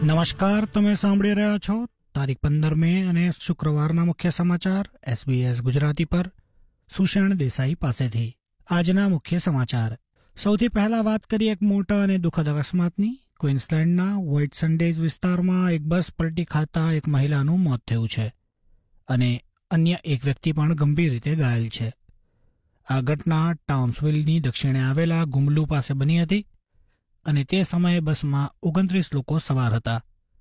નમસ્કાર, તમે સાંભળી રહ્યા છો તારીખ 15 મે અને શુક્રવારના મુખ્ય સમાચાર SBS ગુજરાતી પર સુષેણ દેસાઈ પાસેથી. આજના મુખ્ય સમાચાર. સૌથી પહેલા વાત કરીએ એક મોટા અને દુઃખદ અકસ્માતની. ક્વીન્સલેન્ડના વ્હાઇટ સન્ડેઝ વિસ્તારમાં એક બસ પલટી ખાતા એક મહિલાનું મોત થયું છે અને અન્ય એક વ્યક્તિ પણ ગંભીર રીતે ઘાયલ છે. આ ઘટના ટાઉન્સવિલની દક્ષિણે આવેલા ગુમલુ પાસે બની હતી અને તે સમયે બસમાં 29 લોકો સવાર હતા.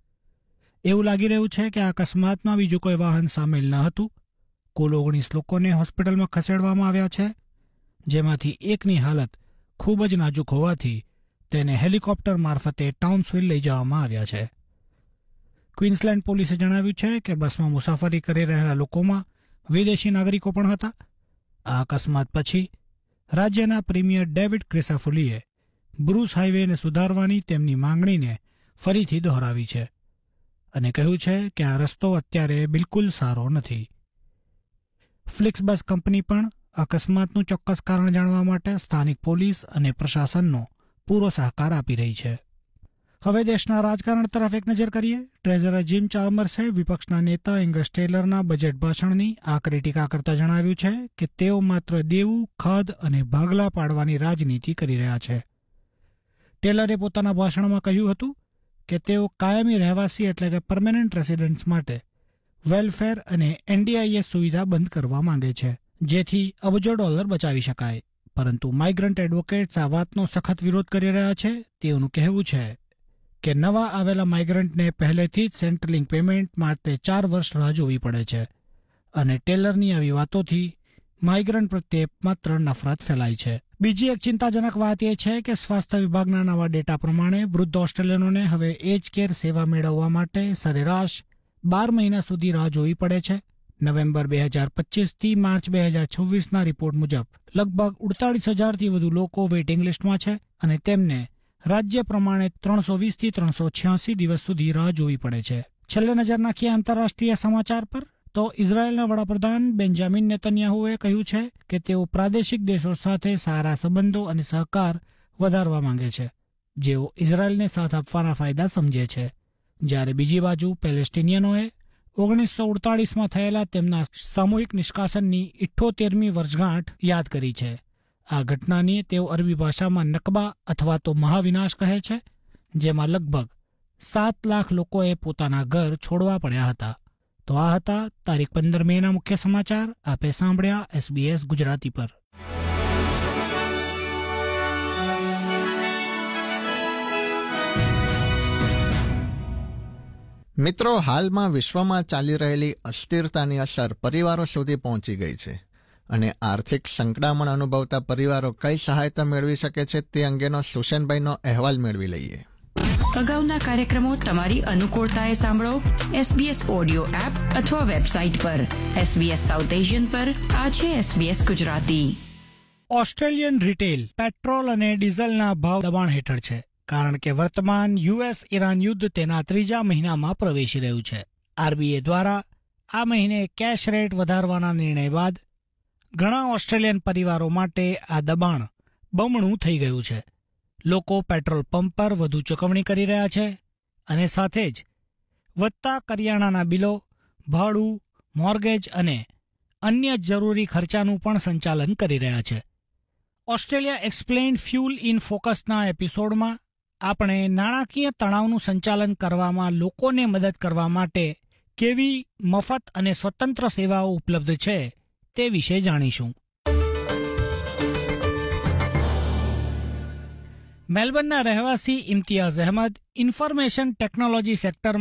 એવું લાગી રહ્યું છે કે આ અકસ્માતમાં બીજું કોઈ વાહન સામેલ ન હતું. કુલ 19 લોકોને હોસ્પિટલમાં ખસેડવામાં આવ્યા છે, જેમાંથી એકની હાલત ખૂબ જ નાજુક હોવાથી તેને હેલિકોપ્ટર મારફતે ટાઉન્સવિલ લઈ જવામાં આવ્યા છે. ક્વીન્સલેન્ડ પોલીસે જણાવ્યું છે કે બસમાં મુસાફરી કરી રહેલા લોકોમાં વિદેશી નાગરિકો પણ હતા. આ અકસ્માત પછી રાજ્યના પ્રીમિયર ડેવિડ ક્રિસાફુલીએ બ્રુસ હાઈવેને સુધારવાની તેમની માંગણીને ફરીથી દોહરાવી છે અને કહ્યું છે કે આ રસ્તો અત્યારે બિલકુલ સારો નથી. ફ્લિક્સબસ કંપની પણ અકસ્માતનું ચોક્કસ કારણ જાણવા માટે સ્થાનિક પોલીસ અને પ્રશાસનનો પૂરો સહકાર આપી રહી છે. હવે દેશના રાજકારણ તરફ એક નજર કરીએ. ટ્રેઝરર જીમ ચાલ્મર્સે વિપક્ષના નેતા એંગસ ટેલરના બજેટ ભાષણની આકરી ટીકા કરતા જણાવ્યું છે કે તેઓ માત્ર દેવું, ખદ અને ભાગલા પાડવાની રાજનીતિ કરી રહ્યા છે. ટેલરે પોતાના ભાષણમાં કહ્યું હતું કે તેઓ કાયમી રહેવાસી એટલે કે પરમેનન્ટ રેસિડન્ટ્સ માટે વેલફેર અને NDIS સુવિધા બંધ કરવા માંગે છે, જેથી અબજો ડોલર બચાવી શકાય. પરંતુ માઇગ્રન્ટ એડવોકેટ્સ આ વાતનો સખત વિરોધ કરી રહ્યા છે. તેઓનું કહેવું છે કે નવા આવેલા માઇગ્રન્ટને પહેલેથી જ સેન્ટ્રલિંક પેમેન્ટ માટે 4 વર્ષ રાહ જોવી પડે છે અને ટેલરની આવી વાતોથી માઇગ્રન્ટ પ્રત્યે માત્ર નફરત ફેલાય છે. બીજી એક ચિંતાજનક વાત એ છે કે સ્વાસ્થ્ય વિભાગના નવા ડેટા પ્રમાણે વૃદ્ધ ઓસ્ટ્રેલિયનોને હવે એજ કેર સેવા મેળવવા માટે સરેરાશ 12 મહિના સુધી રાહ જોવી પડે છે. નવેમ્બર 2025થી માર્ચ 2026ના રિપોર્ટ મુજબ લગભગ 48,000થી વધુ લોકો વેઇટિંગ લિસ્ટમાં છે અને તેમને રાજ્ય પ્રમાણે 320થી 386 દિવસ સુધી રાહ જોવી પડે છે. છેલ્લે નજર નાખીએ આંતરરાષ્ટ્રીય સમાચાર પર તો ઇઝરાયેલના વડાપ્રધાન બેન્જામિન નેતન્યાહુએ કહ્યું છે કે તેઓ પ્રાદેશિક દેશો સાથે સારા સંબંધો અને સહકાર વધારવા માંગે છે, જેઓ ઇઝરાયેલને સાથ આપવાના ફાયદા સમજે છે. જ્યારે બીજી બાજુ પેલેસ્ટિનિયનોએ 1948માં થયેલા તેમના સામૂહિક નિષ્કાસનની 78મી વર્ષગાંઠ યાદ કરી છે. આ ઘટનાની તેઓ અરબી ભાષામાં નકબા અથવા તો મહાવિનાશ કહે છે, જેમાં લગભગ 7 લાખ લોકોએ પોતાના ઘર છોડવા પડ્યા હતા. તો આ હતા તારીખ 15 મેના મુખ્ય સમાચાર. આપે સાંભળ્યા SBS ગુજરાતી પર. મિત્રો, હાલમાં વિશ્વમાં ચાલી રહેલી અસ્થિરતાની અસર પરિવારો સુધી પહોંચી ગઈ છે અને આર્થિક સંકડામણ અનુભવતા પરિવારો કઈ સહાયતા મેળવી શકે છે તે અંગેનો સુષેનભાઈનો અહેવાલ મેળવી લઈએ. અગાઉના કાર્યક્રમો તમારી અનુકૂળતાએ સાંભળો SBS ઓડિયો એપ અથવા વેબસાઇટ પર. SBS સાઉથ એશિયન પર આજે SBS Gujarati. Australian retail petrol અને ડીઝલના ભાવ દબાણ હેઠળ છે, કારણ કે વર્તમાન US-ઇરાન યુદ્ધ તેના 3જા મહિનામાં પ્રવેશી રહ્યું છે. RBA દ્વારા આ મહિને કેશ રેટ વધારવાના નિર્ણય બાદ ઘણા ઓસ્ટ્રેલિયન પરિવારો માટે આ દબાણ બમણું થઈ ગયું છે. લોકો પેટ્રોલ પંપ પર વધુ ચૂકવણી કરી રહ્યા છે અને સાથે જ વધતા કરિયાણાના બિલો, ભાડું, મોર્ગેજ અને અન્ય જરૂરી ખર્ચાનું પણ સંચાલન કરી રહ્યા છે. ઓસ્ટ્રેલિયા એક્સપ્લેઇન્ડ ફ્યુલ ઇન ફોકસના એપિસોડમાં આપણે નાણાકીય તણાવનું સંચાલન કરવામાં લોકોને મદદ કરવા માટે કેવી મફત અને સ્વતંત્ર સેવાઓ ઉપલબ્ધ છે તે વિશે જાણીશું. મેલબર્નના રહેવાસી ઇમ્તિયાઝ અહેમદ ઇન્ફોર્મેશન ટેકનોલોજી સેક્ટરમાં